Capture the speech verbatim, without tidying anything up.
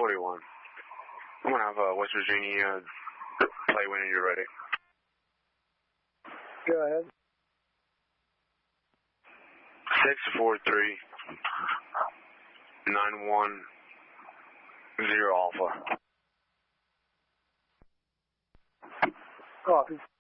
forty-one. I'm going to have uh, West Virginia play when you're ready. Go ahead. six four three, nine one zero Alpha. Copy.